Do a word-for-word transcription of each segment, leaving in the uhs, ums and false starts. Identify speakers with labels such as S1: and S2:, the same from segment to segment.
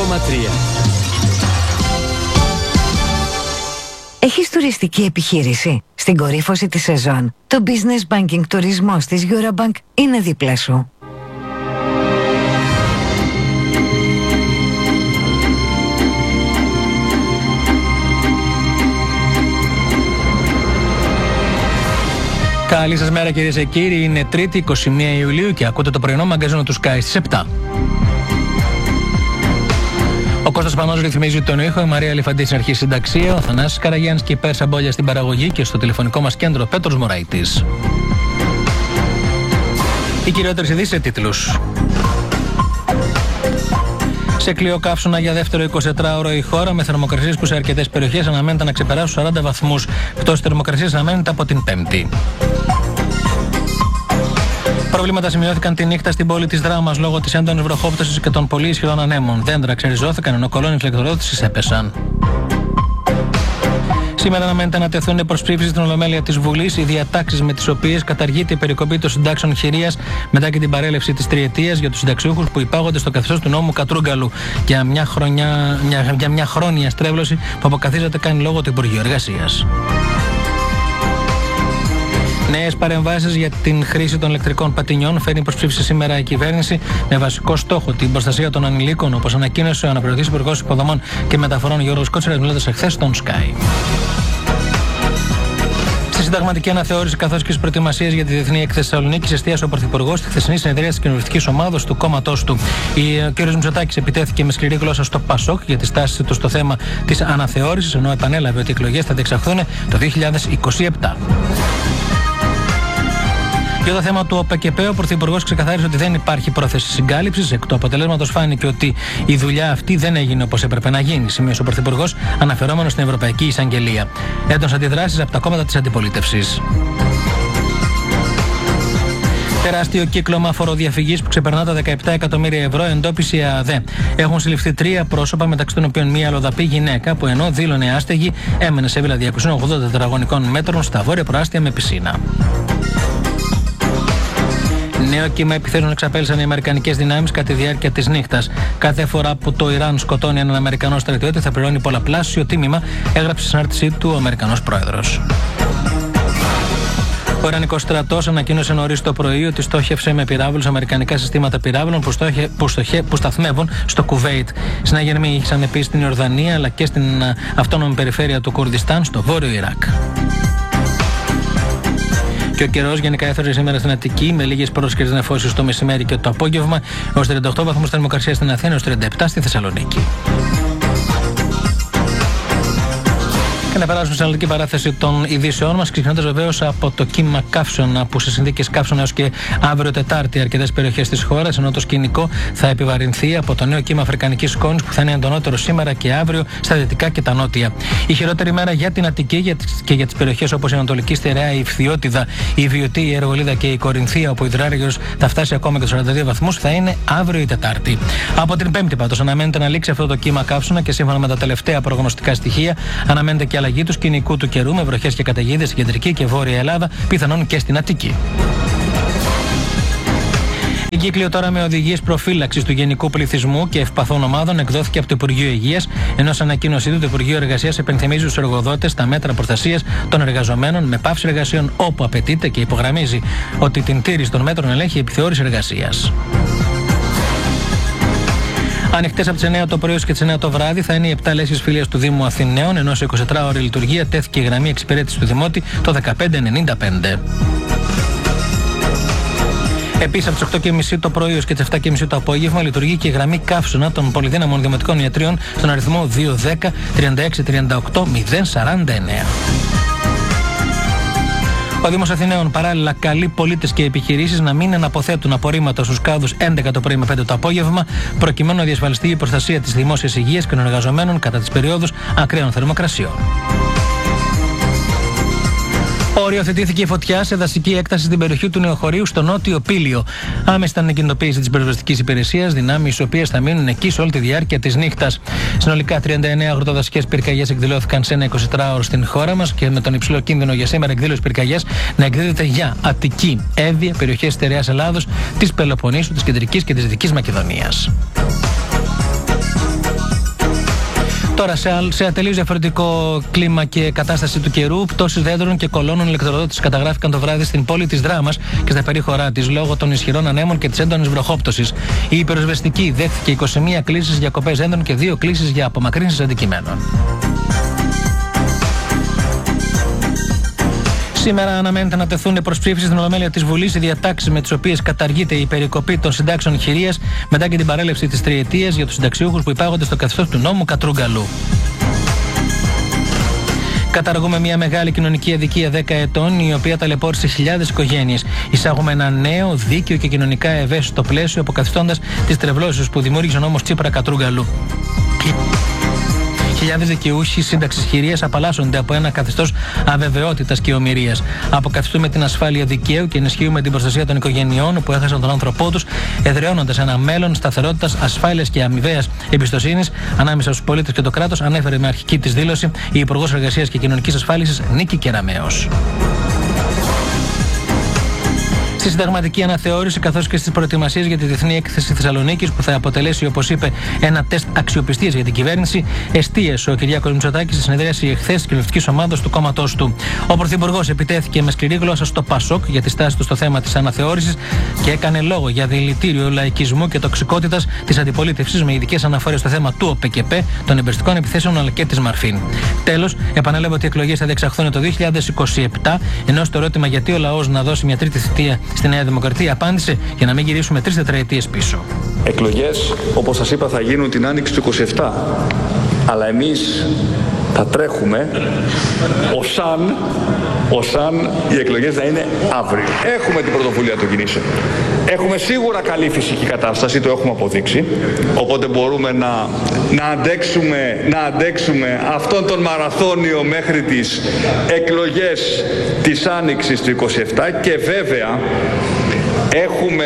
S1: κόμμα τρία.
S2: Έχεις τουριστική επιχείρηση? Στην κορύφωση της σεζόν, το Business Banking τουρισμός της Eurobank είναι δίπλα σου.
S3: Καλή σας μέρα κυρίες και κύριοι, είναι Τρίτη είκοσι μία Ιουλίου και ακούτε το πρωινό μαγκαζίνο του Sky στις επτά. Ο Κώστας Πανός ρυθμίζει τον ήχο, η Μαρία Λιφαντή στην αρχή συνταξία, ο Θανάσης Καραγιάννης και η Πέρσα Μπόλια στην παραγωγή και στο τηλεφωνικό μας κέντρο Πέτρος Μωραϊτής. Οι κυριότερες ειδήσεις σε τίτλους. Σε κλειό καύσωνα για δεύτερο εικοσιτετράωρο η χώρα, με θερμοκρασίες που σε αρκετές περιοχές αναμένεται να ξεπεράσουν σαράντα βαθμούς. Πτώση θερμοκρασίας αναμένεται από την Πέμπτη. Προβλήματα σημειώθηκαν τη νύχτα στην πόλη της Δράμας λόγω της έντονης βροχόπτωσης και των πολύ ισχυρών ανέμων. Δέντρα ξεριζώθηκαν ενώ κολόνες ηλεκτροδότησης έπεσαν. Σήμερα αναμένεται να τεθούν προς ψήφιση στην Ολομέλεια της Βουλής οι διατάξεις με τις οποίες καταργείται η περικοπή των συντάξεων χειρίας μετά και την παρέλευση της τριετίας για τους συνταξιούχους που υπάγονται στο καθεστώς του νόμου Κατρούγκαλου για μια, χρονιά, μια, για μια χρόνια στρέβλωση που αποκαθίζεται κάνει λόγω του Υπουργείου Εργασίας. Νέες παρεμβάσεις για την χρήση των ηλεκτρικών πατινιών φέρνει προς ψήφιση σήμερα η κυβέρνηση με βασικό στόχο την προστασία των ανηλίκων, όπως ανακοίνωσε ο αναπληρωτής Υπουργός Υποδομών και Μεταφορών Γιώργος Κότσιρας μιλώντας εχθές στον Sky. Στη συνταγματική αναθεώρηση καθώς και στις προετοιμασίες για τη Διεθνή Έκθεση Θεσσαλονίκης εστίασε ο Πρωθυπουργός στη χθεσινή συνεδρία της κοινοβουλευτικής ομάδας του κόμματός του. Ο κ. Μητσοτάκης επιτέθηκε με σκληρή γλώσσα στο ΠΑΣΟΚ για τη στάση του στο θέμα της αναθεώρησης, ενώ επανέλαβε ότι οι εκλογές θα διεξαχθούν το δύο χιλιάδες είκοσι επτά. Για το θέμα του ΟΠΕΚΕΠΕ, ο Πρωθυπουργός ξεκαθάρισε ότι δεν υπάρχει πρόθεση συγκάλυψης. Εκ του αποτελέσματος φάνηκε ότι η δουλειά αυτή δεν έγινε όπως έπρεπε να γίνει, σημείωσε ο Πρωθυπουργός, αναφερόμενος στην Ευρωπαϊκή Εισαγγελία. Έντονες αντιδράσεις από τα κόμματα της αντιπολίτευσης. Τεράστιο κύκλωμα φοροδιαφυγής που ξεπερνά τα δεκαεπτά εκατομμύρια ευρώ εντόπισε η ΑΔΕ. Έχουν συλληφθεί τρία πρόσωπα, μεταξύ των οποίων μία αλλοδαπή γυναίκα που ενώ δήλωνε άστεγη έμενε σε βίλα διακόσιων ογδόντα τετραγωνικών μέτρων στα βόρεια προάστια με πισίνα. Νέο κύμα επιθέσεων εξαπέλυσαν οι αμερικανικές δυνάμεις κατά τη διάρκεια της νύχτας. Κάθε φορά που το Ιράν σκοτώνει έναν Αμερικανό στρατιώτη θα πληρώνει πολλαπλάσιο τίμημα, έγραψε στην συνάρτησή του ο Αμερικανός πρόεδρος. Ο Ιρανικός στρατός ανακοίνωσε νωρίς το πρωί ότι στόχευσε με πυράβλους αμερικανικά συστήματα πυράβλων που, στόχε, που, στοχε, που σταθμεύουν στο Κουβέιτ. Συναγερμοί είχαν επίσης στην Ιορδανία αλλά και στην αυτόνομη περιφέρεια του Κουρδιστάν στο βόρειο Ιράκ. Και ο καιρός γενικά έφερε σήμερα στην Αττική με λίγες πρόσκαιρες νεφώσεις το μεσημέρι και το απόγευμα, έως τριάντα οκτώ βαθμούς θερμοκρασία στην Αθήνα, έως τριάντα επτά στη Θεσσαλονίκη. Και να περάσουμε στην αναλυτική παράθεση των ειδήσεών μας, ξεκινώντας βεβαίως από το κύμα καύσωνα που σε συνθήκες καύσωνα έως και αύριο Τετάρτη αρκετές περιοχές της χώρας, ενώ το σκηνικό θα επιβαρυνθεί από το νέο κύμα αφρικανικής σκόνης που θα είναι εντονότερο σήμερα και αύριο στα δυτικά και τα νότια. Η χειρότερη μέρα για την Αττική και για τις περιοχές όπως η Ανατολική Στερεά, η Φθιώτιδα, η Βιωτή, η Εργολίδα και η Κορινθία, όπου ο υδράργυρος θα φτάσει ακόμα και τους σαράντα δύο βαθμούς, θα είναι αύριο η Τετάρτη. Από την Πέμπτη πάντως αναμένεται να λήξει αυτό το κύμα καύσωνα και σύμφωνα με τα τελευταία προγνωστικά στοιχεία αναμένεται και αλλαγή του σκηνικού του καιρού με βροχές και καταιγίδες στην κεντρική και βόρεια Ελλάδα, πιθανόν και στην Αττική. Εγκύκλιο τώρα με οδηγίες προφύλαξης του γενικού πληθυσμού και ευπαθών ομάδων εκδόθηκε από το Υπουργείο Υγείας, ενώ σε ανακοίνωσή του το Υπουργείο Εργασίας επενθυμίζει στους εργοδότες τα μέτρα προστασίας των εργαζομένων με πάυση εργασιών όπου απαιτείται και υπογραμμίζει ότι την τήρηση των μέτρων ελέγχει η επιθεώρηση εργασίας. Ανοιχτές από τις εννιά το πρωί και τις εννιά το βράδυ θα είναι οι επτά λέσχες φιλίας του Δήμου Αθηναίων, ενώ σε εικοσιτετράωρη λειτουργία τέθηκε η γραμμή εξυπηρέτησης του Δημότη το δεκαπέντε ενενήντα πέντε. Επίσης, από τις οκτώ και μισή το πρωί και τις επτά και μισή το απόγευμα λειτουργεί και η γραμμή καύσωνα των πολυδύναμων δημοτικών ιατρίων στον αριθμό δύο δέκα τριάντα έξι τριάντα οκτώ μηδέν σαράντα εννέα. Ο Δήμος Αθηναίων παράλληλα καλεί πολίτες και επιχειρήσεις να μην αναποθέτουν απορρίμματα στους κάδους έντεκα το πρωί με πέντε το απόγευμα, προκειμένου να διασφαλιστεί η προστασία της δημόσιας υγείας και των εργαζομένων κατά τις περιόδους ακραίων θερμοκρασιών. Οριοθετήθηκε η φωτιά σε δασική έκταση στην περιοχή του Νεοχωρίου στο νότιο Πήλιο. Άμεσα ήταν η κινητοποίηση της πυροσβεστικής υπηρεσίας, δυνάμεις οι οποίες θα μείνουν εκεί σε όλη τη διάρκεια της νύχτας. Συνολικά τριάντα εννέα αγροτοδασικές πυρκαγιές εκδηλώθηκαν σε ένα εικοσιτετράωρο στην χώρα μας και με τον υψηλό κίνδυνο για σήμερα εκδήλωση πυρκαγιάς να εκδίδεται για Αττική, Εύβοια, περιοχές Στερεάς Ελλάδος, της Πελοποννήσου, της Κεντρικής και της Δυτικής Μακεδονίας. Τώρα, σε, σε ατελείως διαφορετικό κλίμα και κατάσταση του καιρού, πτώσεις δέντρων και κολόνων ηλεκτροδότησης καταγράφηκαν το βράδυ στην πόλη της Δράμας και στα περίχωρά της λόγω των ισχυρών ανέμων και της έντονης βροχόπτωσης. Η υπεροσβεστική δέχθηκε είκοσι μία κλήσεις για κοπές δέντρων και δύο κλήσεις για απομακρύνσεις αντικειμένων. Σήμερα αναμένεται να τεθούν προς ψήφιση στην Ολομέλεια της Βουλής οι διατάξεις με τις οποίες καταργείται η περικοπή των συντάξεων χειρίας μετά και την παρέλευση της τριετίας για τους συνταξιούχους που υπάγονται στο καθεστώς του νόμου Κατρούγκαλου. Καταργούμε μια μεγάλη κοινωνική αδικία δέκα ετών, η οποία ταλαιπώρησε χιλιάδες οικογένειες. Εισάγουμε ένα νέο, δίκαιο και κοινωνικά ευαίσθητο πλαίσιο, αποκαθιστώντας τις τρευλώσεις που δημιούργησε ο νόμος Τσίπρα Κατρούγκαλου. Χιλιάδες δικαιούχοι σύνταξης χειρίας απαλλάσσονται από ένα καθεστώς αβεβαιότητας και ομηρίας. Αποκαθιστούμε την ασφάλεια δικαίου και ενισχύουμε την προστασία των οικογενειών που έχασαν τον άνθρωπό τους, εδραιώνοντας ένα μέλλον σταθερότητας, ασφάλειας και αμοιβαίας εμπιστοσύνης ανάμεσα στους πολίτες και το κράτος, ανέφερε με αρχική της δήλωση η Υπουργός Εργασίας και Κοινωνικής Ασφάλισης Νίκη Κεραμέως. Στη συνταγματική αναθεώρηση καθώς και στις προετοιμασίες για τη Διεθνή Έκθεση Θεσσαλονίκης, που θα αποτελέσει, όπως είπε, ένα τεστ αξιοπιστίας για την κυβέρνηση, εστίασε ο Κυριάκος Μητσοτάκης στη συνεδρίαση εχθές της κοινοβουλευτικής ομάδας του κόμματός του. Ο Πρωθυπουργός επιτέθηκε με σκληρή γλώσσα στο ΠΑΣΟΚ για τη στάση του στο θέμα της αναθεώρησης και έκανε λόγο για δηλητήριο λαϊκισμού και τοξικότητας της αντιπολίτευσης, με ειδικές αναφορές στο θέμα του ΟΠΕΚΕΠΕ, των εμπεριστικών επιθέσεων αλλά και της Μαρφίν. Τέλος, επανέλαβε ότι οι εκλογές θα διεξαχθούν το δύο χιλιάδες είκοσι επτά, ενώ στο ερώτημα γιατί ο λαός να δώσει μια τρίτη θητεία στη Νέα Δημοκρατία απάντησε για να μην γυρίσουμε τρεις τετραετίες πίσω.
S1: Εκλογές, όπως σας είπα, θα γίνουν την άνοιξη του είκοσι επτά. Αλλά εμείς θα τρέχουμε ως αν, ως αν οι εκλογές να είναι αύριο. Έχουμε την πρωτοβουλία των κινήσεων. Έχουμε σίγουρα καλή φυσική κατάσταση, το έχουμε αποδείξει. Οπότε μπορούμε να, να, αντέξουμε, να αντέξουμε αυτόν τον μαραθώνιο μέχρι τις εκλογές της άνοιξης του είκοσι επτά και βέβαια έχουμε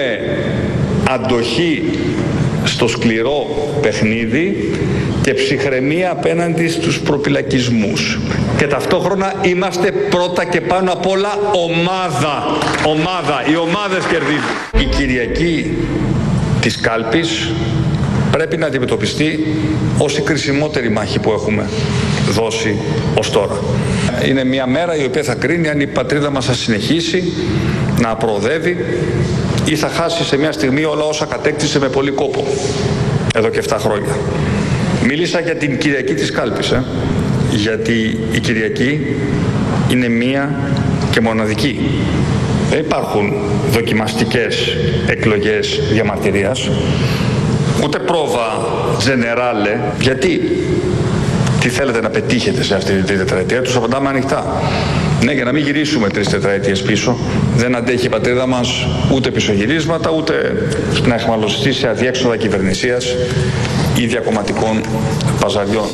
S1: αντοχή στο σκληρό παιχνίδι και ψυχραιμία απέναντι στους προπυλακισμούς. Και ταυτόχρονα είμαστε πρώτα και πάνω απ' όλα ομάδα. Ομάδα. Οι ομάδες κερδίζουν. Η Κυριακή της κάλπης πρέπει να αντιμετωπιστεί ως η κρισιμότερη μάχη που έχουμε δώσει ως τώρα. Είναι μια μέρα η οποία θα κρίνει αν η πατρίδα μας θα συνεχίσει να προοδεύει ή θα χάσει σε μια στιγμή όλα όσα κατέκτησε με πολύ κόπο εδώ και επτά χρόνια. Μίλησα για την Κυριακή της κάλπης, ε? γιατί η Κυριακή είναι μία και μοναδική. Δεν υπάρχουν δοκιμαστικές εκλογές διαμαρτυρίας, ούτε πρόβα τζενεράλε. Γιατί, τι θέλετε να πετύχετε σε αυτή τη τετραετία, τους απαντάμε ανοιχτά. Ναι, για να μην γυρίσουμε τρεις τετραετίες πίσω. Δεν αντέχει η πατρίδα μας ούτε πισωγυρίσματα, ούτε να εχμαλωστεί σε αδιέξοδα κυβερνησίας ή διακομματικών παζαριών.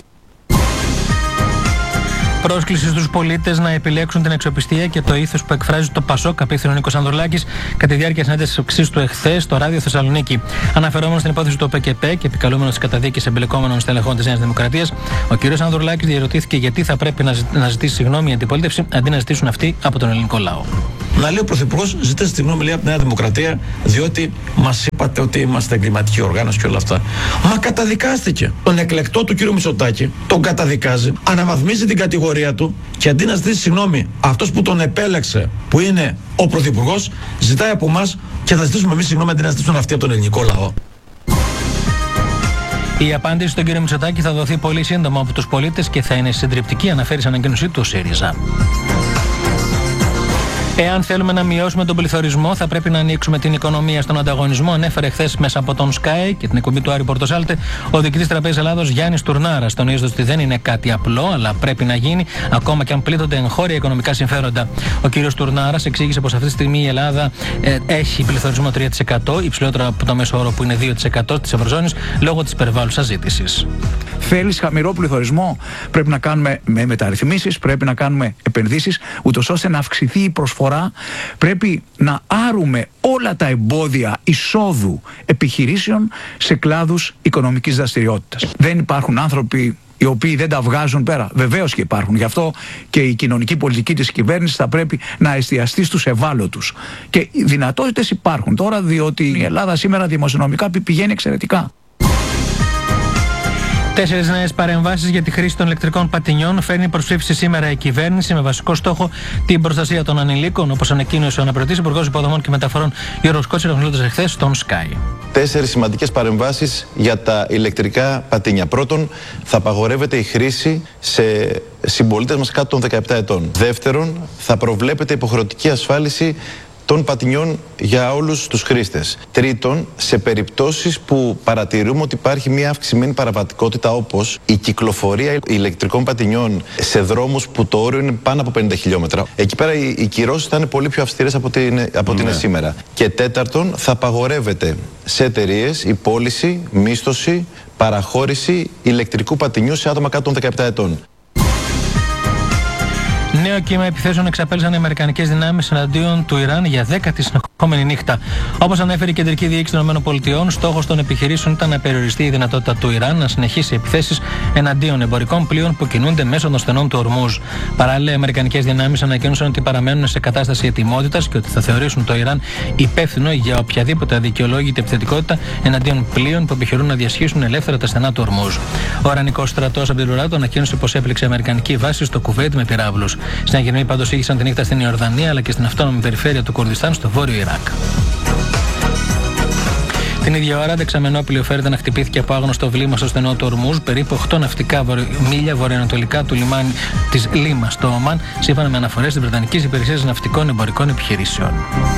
S3: Πρόσκληση στους πολίτες να επιλέξουν την αξιοπιστία και το ήθος που εκφράζει το ΠΑΣΟΚ, απίθυνε ο Νίκος Ανδρουλάκης κατά τη διάρκεια συνέντευξης του εχθές στο ράδιο Θεσσαλονίκη. Αναφερόμενος στην υπόθεση του ΟΠΕΚΕΠΕ και επικαλούμενος τις καταδίκες εμπλεκόμενων στελεχών της Νέας Δημοκρατίας, ο κ. Ανδρουλάκης διερωτήθηκε γιατί θα πρέπει να ζητήσει συγγνώμη η αντιπολίτευση αντί να ζητήσουν αυτή από τον ελληνικό λαό.
S4: Να λέει ο Πρωθυπουργός, ζητήστε συγγνώμη, λέει, από τη Νέα Δημοκρατία, διότι μας είπατε ότι είμαστε εγκληματική οργάνωση και όλα αυτά. Μα καταδικάστηκε. Τον εκλεκτό του κ. Μητσοτάκη τον καταδικάζει, αναβαθμίζει την κατηγορία του και αντί να ζητήσει συγγνώμη αυτός που τον επέλεξε, που είναι ο Πρωθυπουργός, ζητάει από εμάς και θα ζητήσουμε εμείς συγγνώμη αντί να ζητήσουν αυτοί από τον ελληνικό λαό.
S3: Η απάντηση στον κ. Μητσοτάκη θα δοθεί πολύ σύντομα από τους πολίτες και θα είναι συντριπτική, αναφέρει σε ανακοίνωσή του ο ΣΥΡΙΖΑ. Εάν θέλουμε να μειώσουμε τον πληθωρισμό, θα πρέπει να ανοίξουμε την οικονομία στον ανταγωνισμό, ανέφερε χθες μέσα από τον Sky και την εκπομπή του Άρη Πορτοσάλτε ο διοικητής Τραπέζης Ελλάδος Γιάννης Τουρνάρας, τονίζοντας ότι δεν είναι κάτι απλό, αλλά πρέπει να γίνει, ακόμα και αν πλήττονται εγχώρια οικονομικά συμφέροντα. Ο κ. Τουρνάρας εξήγησε πως αυτή τη στιγμή η Ελλάδα ε, έχει πληθωρισμό τρία τοις εκατό, υψηλότερο από το μέσο όρο που είναι δύο τοις εκατό της Ευρωζώνης, λόγω της υπερβάλλουσας ζήτησης.
S5: Θέλεις χαμηλό πληθωρισμό, πρέπει να κάνουμε με μεταρρυθμίσεις, πρέπει να κάνουμε επενδύσεις, ούτως ώστε να αυξηθεί η προσφορά. Πρέπει να άρουμε όλα τα εμπόδια εισόδου επιχειρήσεων σε κλάδους οικονομικής δραστηριότητας. Δεν υπάρχουν άνθρωποι οι οποίοι δεν τα βγάζουν πέρα. Βεβαίως και υπάρχουν. Γι' αυτό και η κοινωνική πολιτική της κυβέρνησης θα πρέπει να εστιαστεί στους ευάλωτους. Και οι δυνατότητες υπάρχουν τώρα, διότι η Ελλάδα σήμερα δημοσιονομικά πηγαίνει εξαιρετικά.
S3: Τέσσερις νέες παρεμβάσεις για τη χρήση των ηλεκτρικών πατινιών φέρνει προσψήφιση σήμερα η κυβέρνηση με βασικό στόχο την προστασία των ανηλίκων, όπως ανακοίνωσε ο αναπληρωτής Υπουργός Υποδομών και Μεταφορών Γιώργος Κότσιρας, μιλώντας εχθές στον Sky.
S6: Τέσσερις σημαντικές παρεμβάσεις για τα ηλεκτρικά πατίνια. Πρώτον, θα απαγορεύεται η χρήση σε συμπολίτες μας κάτω των δεκαεπτά ετών. Δεύτερον, θα προβλέπεται υποχρεωτική ασφάλιση των πατινιών για όλους τους χρήστες. Τρίτον, σε περιπτώσεις που παρατηρούμε ότι υπάρχει μια αυξημένη παραβατικότητα, όπως η κυκλοφορία ηλεκτρικών πατινιών σε δρόμους που το όριο είναι πάνω από πενήντα χιλιόμετρα, εκεί πέρα οι, οι κυρώσεις θα είναι πολύ πιο αυστηρές από ό,τι είναι, από ναι. είναι σήμερα. Και τέταρτον, θα απαγορεύεται σε εταιρείες η πώληση, μίσθωση, παραχώρηση ηλεκτρικού πατινιού σε άτομα κάτω των δεκαεπτά ετών.
S3: Νέο κύμα επιθέσεων εξαπέλυσαν οι αμερικανικές δυνάμεις εναντίον του Ιράν για δέκατη συνεχόμενη νύχτα. Όπως ανέφερε η Κεντρική Διοίκηση των ΗΠΑ, στόχος των επιχειρήσεων ήταν να περιοριστεί η δυνατότητα του Ιράν να συνεχίσει επιθέσεις εναντίον εμπορικών πλοίων που κινούνται μέσω των στενών του Ορμούζ. Παράλληλα, οι αμερικανικές δυνάμεις ανακοίνωσαν ότι παραμένουν σε κατάσταση ετοιμότητας και ότι θα θεωρήσουν το Ιράν υπεύθυνο για οποιαδήποτε αδικαιολόγητη επιθετικότητα εναντίον πλοίων που επιχειρούν να διασχίσουν ελεύθερα τα στενά του Ορμούζ. Ο Ιρανικός στρατός από την πλευρά του ανακοίνωσε πως έπληξε αμερικανική βάση στο Κουβέιτ με πυράβλους. Στην Αγερμή πάντως ήγησαν τη νύχτα στην Ιορδανία αλλά και στην αυτόνομη περιφέρεια του Κουρδιστάν στο βόρειο Ιράκ. Την ίδια ώρα, δεξαμενόπλοιο φέρεται να χτυπήθηκε από άγνωστο βλήμα στο στενό του Ορμούζ, περίπου οκτώ ναυτικά μίλια βορειοανατολικά του λιμάνι της Λίμα στο Ομάν, σύμφωνα με αναφορές της Βρετανικής Υπηρεσίας Ναυτικών Εμπορικών Επιχειρήσεων.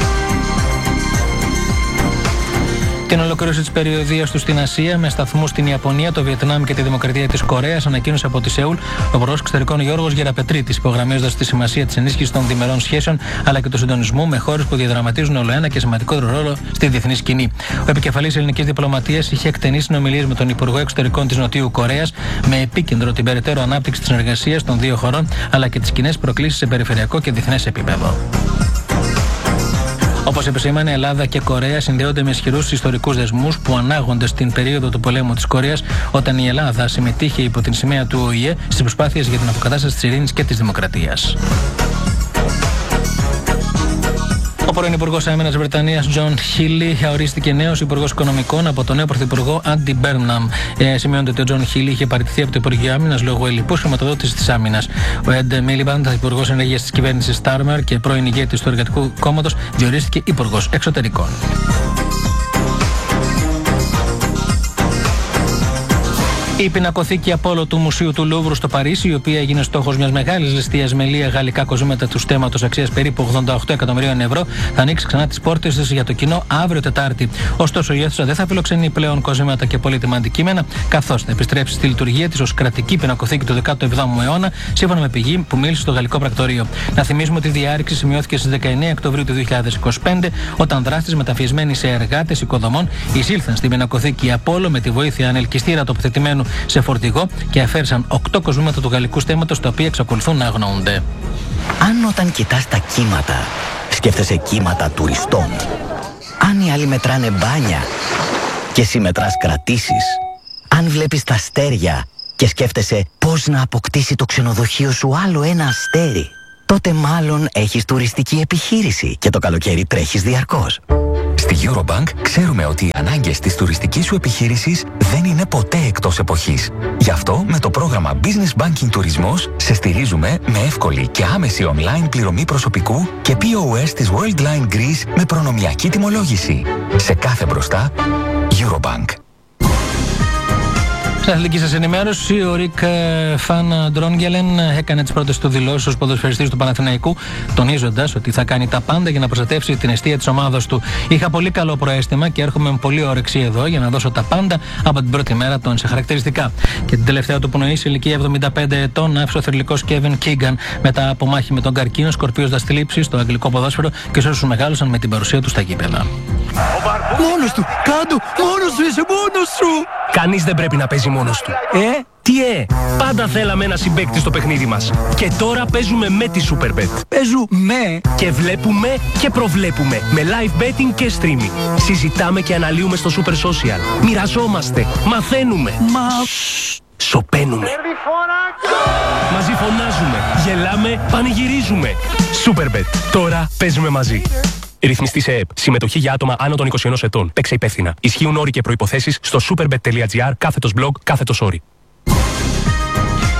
S3: Την ολοκλήρωση της περιοδίας του στην Ασία με σταθμούς στην Ιαπωνία, το Βιετνάμ και τη Δημοκρατία της Κορέας ανακοίνωσε από τη Σεούλ ο Υπουργός Εξωτερικών Γιώργος Γεραπετρίτης, υπογραμμίζοντας τη σημασία της ενίσχυσης των διμερών σχέσεων αλλά και του συντονισμού με χώρες που διαδραματίζουν ολοένα και σημαντικότερο ρόλο στη διεθνή σκηνή. Ο επικεφαλής ελληνικής διπλωματίας είχε εκτενείς συνομιλίες με τον Υπουργό Εξωτερικών της Νοτιού Κορέας με επίκεντρο την περαιτέρω ανάπτυξη της συνεργασίας των δύο χωρών αλλά και τις κοινές προκλήσεις σε περιφερειακό και διεθνές επίπεδο. Όπως επεσήμανε, η Ελλάδα και η Κορέα συνδέονται με ισχυρούς ιστορικούς δεσμούς που ανάγονται στην περίοδο του πολέμου της Κορέας, όταν η Ελλάδα συμμετείχε υπό την σημαία του Ο Η Ε στις προσπάθειες για την αποκατάσταση της ειρήνης και της δημοκρατίας. Ο πρώην Υπουργός Άμυνας Βρετανίας Τζον Χίλι ορίστηκε νέος Υπουργός Οικονομικών από τον νέο Πρωθυπουργό Άντι Μπέρναμ. Ε, σημειώνεται ότι ο Τζον Χίλι είχε παραιτηθεί από το Υπουργείο Άμυνας λόγω ελλειπούς χρηματοδότησης της άμυνας. Ο Εντ Μίλιμπαντ, Υπουργός Ενέργειας της κυβέρνησης Στάρμερ και πρώην ηγέτης του Εργατικού Κόμματος, διορίστηκε Υπουργός Εξωτερικών. Η πινακοθήκη Απόλλω του Μουσείου του Λούβρου στο Παρίσι, η οποία έγινε στόχος μιας μεγάλης ληστείας με λία γαλλικά κοσμήματα του στέματος αξίας περίπου ογδόντα οκτώ εκατομμυρίων ευρώ, θα ανοίξει ξανά τις πόρτες της για το κοινό αύριο Τετάρτη. Ωστόσο, η αίθουσα δεν θα φιλοξενεί πλέον κοσμήματα και πολύτιμα αντικείμενα, καθώς θα επιστρέψει στη λειτουργία της ως κρατική πινακοθήκη του δέκατου εβδόμου αιώνα, σύμφωνα με πηγή που μίλησε στο Γαλλικό Πρακτορείο. Να θυμίσουμε ότι η διάρρηξη σημειώθηκε στις δεκαεννέα Οκτωβρίου του δύο χιλιάδες είκοσι πέντε, όταν δράστες μεταφιεσμένοι σε εργάτες οικοδομών εισήλθαν στην πινακοθήκη Απόλλω με τη βοήθεια ανελκυστήρα τοποθετημένου σε φορτηγό και αφαίρεσαν οκτώ κοσμήματα του γαλλικού στέματος, τα οποία εξακολουθούν να αγνοούνται.
S7: Αν όταν κοιτάς τα κύματα σκέφτεσαι κύματα τουριστών, αν οι άλλοι μετράνε μπάνια και εσύ μετράς κρατήσεις, αν βλέπεις τα αστέρια και σκέφτεσαι πώς να αποκτήσει το ξενοδοχείο σου άλλο ένα αστέρι, τότε μάλλον έχεις τουριστική επιχείρηση και το καλοκαίρι τρέχεις διαρκώς.
S8: Στη Eurobank ξέρουμε ότι οι ανάγκες της τουριστικής σου επιχείρησης δεν είναι ποτέ εκτός εποχής. Γι' αυτό με το πρόγραμμα Business Banking Τουρισμός σε στηρίζουμε με εύκολη και άμεση online πληρωμή προσωπικού και πι ο ες της Worldline Greece με προνομιακή τιμολόγηση. Σε κάθε μπροστά, Eurobank.
S3: Στην αθλητική σας ενημέρωση, ο Ρικ Φαν Ντρόνγκελεν έκανε τις πρώτες του δηλώσεις ως ποδοσφαιριστής του Παναθηναϊκού, τονίζοντας ότι θα κάνει τα πάντα για να προστατεύσει την εστία της ομάδας του. Είχα πολύ καλό προαίσθημα και έρχομαι με πολύ όρεξη εδώ για να δώσω τα πάντα από την πρώτη μέρα των σε χαρακτηριστικά. Και την τελευταία του πνοή, σε ηλικία εβδομήντα πέντε ετών, άφησε ο θρυλικός Κέβιν Κίγκαν μετά από μάχη με τον καρκίνο, σκορπίζοντας τη λήψη στο αγγλικό ποδόσφαιρο και σε όσους μεγάλωσαν με την παρουσία του στα γήπεδα.
S9: Μόνος του! Κάντο! Μόνος του! Είσαι μόνος σου! Κανείς δεν πρέπει να παίζει μόνος του. Ε? Τι ε? Πάντα θέλαμε ένα συμπαίκτη στο παιχνίδι μας. Και τώρα παίζουμε με τη Superbet.
S5: Παίζουμε
S9: και βλέπουμε και προβλέπουμε με live betting και streaming. Συζητάμε και αναλύουμε στο Super Social. Μοιραζόμαστε. Μαθαίνουμε. Μα... Σοπαίνουμε. Μαζί φωνάζουμε. Γελάμε. Πανηγυρίζουμε. Superbet. Τώρα παίζουμε μαζί. Ρυθμιστή σε ΕΕΠ. Συμμετοχή για άτομα άνω των είκοσι ενός ετών. Παίξε υπεύθυνα. Ισχύουν όροι και προϋποθέσεις στο superbet.gr κάθετος blog κάθετος όροι.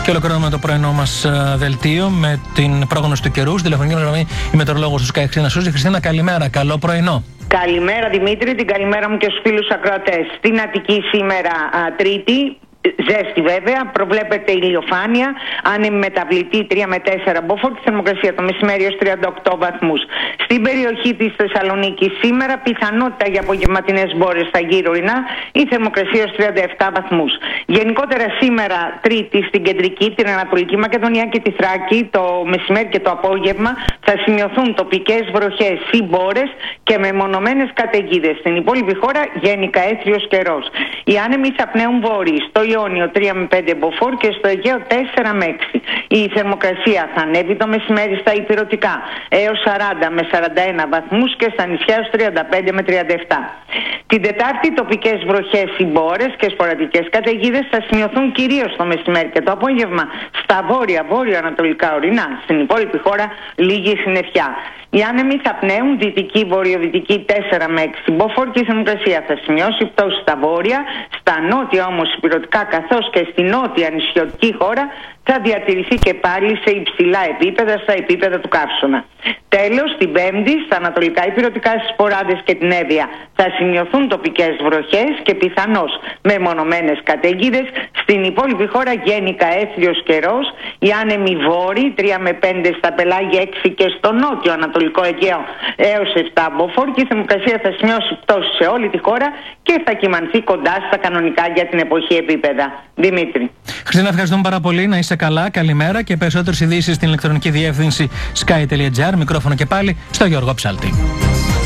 S3: Και ολοκληρώνουμε το πρωινό μας δελτίο με την πρόγνωση του καιρού. Στη τηλεφωνική μας γραμμή η μετεωρολόγος του Sky Χριστίνα Σούζη. Χριστίνα, καλημέρα. Καλό πρωινό.
S10: Καλημέρα Δημήτρη, την καλημέρα μου και στους φίλους ακροατές. Στην Αττική σήμερα α, Τρίτη. Ζέστη βέβαια, προβλέπεται ηλιοφάνεια, άνεμη μεταβλητή τρία με τέσσερα μποφόρ και θερμοκρασία το μεσημέρι έως τριάντα οκτώ βαθμούς. Στην περιοχή της Θεσσαλονίκης σήμερα πιθανότητα για απογευματινές μπόρες στα γύρω ορεινά, η θερμοκρασία έως τριάντα επτά βαθμούς. Γενικότερα σήμερα Τρίτη στην κεντρική, την Ανατολική Μακεδονία και τη Θράκη το μεσημέρι και το απόγευμα θα σημειωθούν τοπικές βροχές ή μπόρες και μεμονωμένες καταιγίδες. Στην υπόλοιπη χώρα γενικά έθριος καιρός. Οι άνεμοι θα πνέουν βόρειοι. Στο Ιόνιο τρία με πέντε μποφόρ και στο Αιγαίο τέσσερα με έξι. Η θερμοκρασία θα ανέβει το μεσημέρι στα ηπειρωτικά έως σαράντα με σαράντα ένα βαθμούς και στα νησιά έως τριάντα πέντε με τριάντα επτά. Την Τετάρτη τοπικές βροχές ή μπόρες και σποραδικές καταιγίδες θα σημειωθούν κυρίως το μεσημέρι και το απόγευμα στα βόρεια, βόρειο-ανατολικά ορεινά. Στην υπόλοιπη χώρα λίγη συννεφιά. Οι άνεμοι θα πνέουν δυτική, βορειοδυτική τέσσερα με έξι μποφόρ και η θερμοκρασία θα σημειώσει πτώση στα βόρεια, στα νότια όμως ηπειρωτικά καθώς και στη νότια νησιωτική χώρα θα διατηρηθεί και πάλι σε υψηλά επίπεδα, στα επίπεδα του καύσωνα. Τέλος, την Πέμπτη, στα ανατολικά ηπειρωτικά στις Ποράδες και την Εύβοια θα σημειωθούν τοπικές βροχές και πιθανώς μεμονωμένες καταιγίδες. Στην υπόλοιπη χώρα γενικά έθριος καιρός, οι άνεμοι βόρειοι τρία με πέντε στα πελάγια, έξι και στο νότιο ανατολικό Αιγαίο έως επτά μποφόρ και η θερμοκρασία θα σημειώσει πτώση σε όλη τη χώρα και θα κυμανθεί κοντά στα κανονικά για την εποχή επίπεδα. Δημήτρη.
S3: Χριστίνα, ευχαριστούμε πάρα πολύ. Να είσαι καλά. Καλημέρα και περισσότερες ειδήσεις στην ηλεκτρονική διεύθυνση sky τελεία gr. Μικρόφωνο και πάλι στο Γιώργο Ψάλτη.